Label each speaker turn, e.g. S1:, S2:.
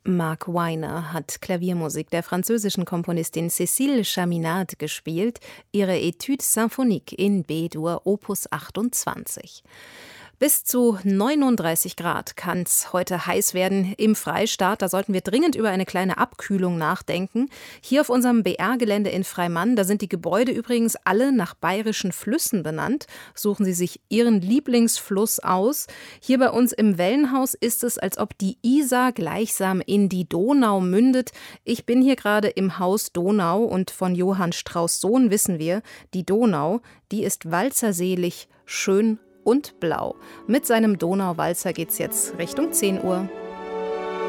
S1: Mark Weiner hat Klaviermusik der französischen Komponistin Cécile Chaminade gespielt, ihre Étude symphonique in B-Dur Opus 28. Bis zu 39 Grad kann es heute heiß werden im Freistaat. Da sollten wir dringend über eine kleine Abkühlung nachdenken. Hier auf unserem BR-Gelände in Freimann, da sind die Gebäude übrigens alle nach bayerischen Flüssen benannt. Suchen Sie sich Ihren Lieblingsfluss aus. Hier bei uns im Wellenhaus ist es, als ob die Isar gleichsam in die Donau mündet. Ich bin hier gerade im Haus Donau und von Johann Strauss Sohn wissen wir, die Donau, die ist walzerselig, schön und blau. Mit seinem Donauwalzer geht's jetzt Richtung 10 Uhr.